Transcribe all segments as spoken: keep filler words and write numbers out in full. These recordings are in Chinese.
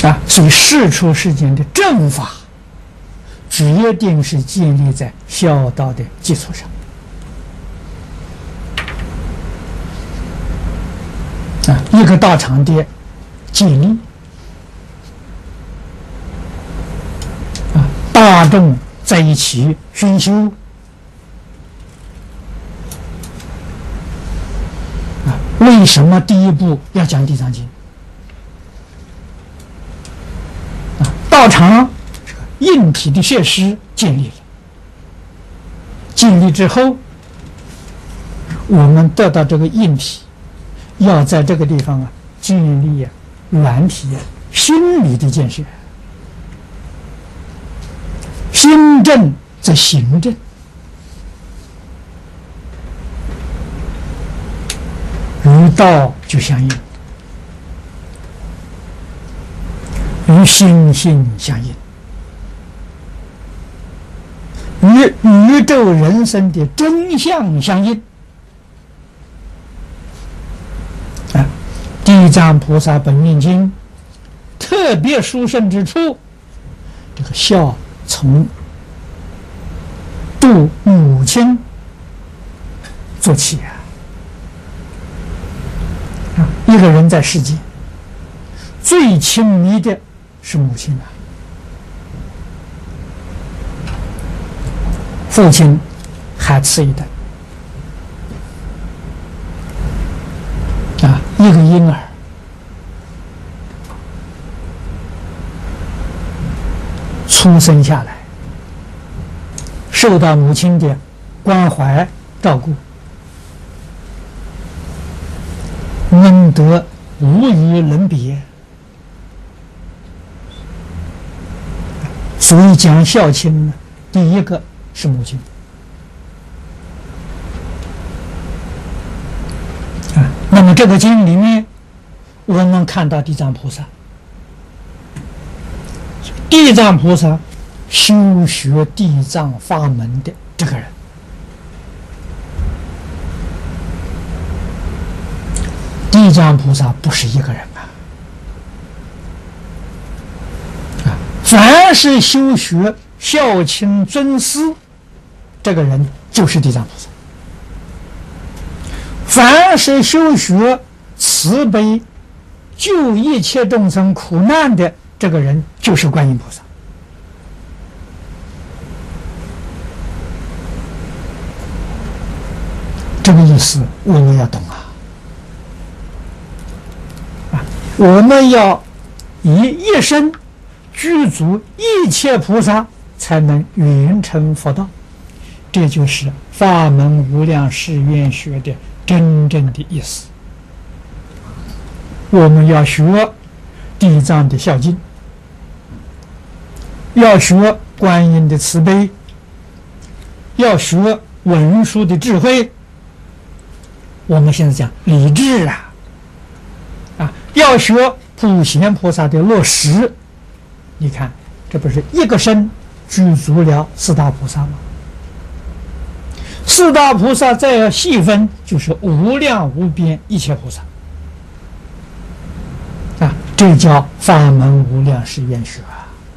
啊，所以世出世间的正法，决定是建立在孝道的基础上。啊，一个道场的建立，啊，大众在一起熏修，啊，为什么第一步要讲《地藏经》？啊，道场硬体的设施建立了，建立之后，我们得到这个硬体，要在这个地方啊建立啊软体啊心理的建设，心正则行正，与道就相应，与心性相应，与宇宙人生的真相相应。啊，地藏菩萨本愿经特别殊胜之处，这个孝从度母亲做起啊！啊，一个人在世间最亲密的是母亲啊，父亲还次一等。啊，一个婴儿出生下来，受到母亲的关怀照顾，恩德无与伦比。所以讲孝亲呢，第一个是母亲。啊，那么这个经里面，我们看到地藏菩萨，地藏菩萨修学地藏法门的这个人，地藏菩萨不是一个人啊！啊，凡是修学孝亲尊师，这个人就是地藏菩萨。凡是修学慈悲救一切众生苦难的这个人，就是观音菩萨。这个意思我们要懂啊！啊，我们要以一生具足一切菩萨，才能圆成佛道。这就是法门无量誓愿学的真正的意思。我们要学地藏的孝经，要学观音的慈悲，要学文殊的智慧。我们现在讲理智啊，啊，要学普贤菩萨的落实。你看，这不是一个身具足了四大菩萨吗？四大菩萨再要细分，就是无量无边一切菩萨啊，这叫法门无量誓愿学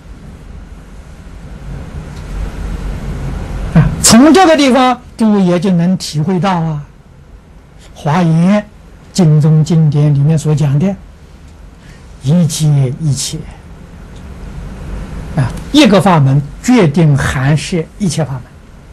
啊！啊，从这个地方，诸位也就能体会到啊，《华严》经中经典里面所讲的一切一切啊，一个法门决定含摄一切法门。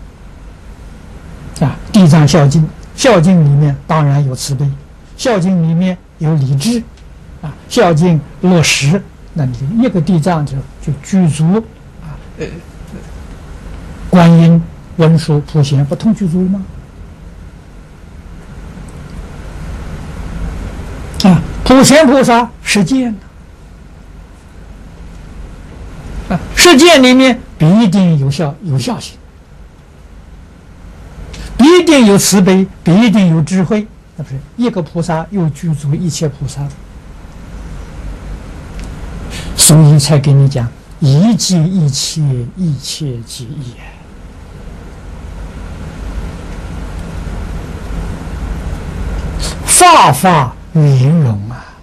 啊，地藏孝经，孝经里面当然有慈悲，孝经里面有理智，啊，孝经落实，那你一个地藏就就具足啊，呃，观音、文殊、普贤不通具足了吗？啊，普贤菩萨实践啊，实践里面必定有效有效性。必定有慈悲，必定有智慧，那不是一个菩萨又具足一切菩萨，所以才给你讲一即一切，一切即一，法法圆融啊！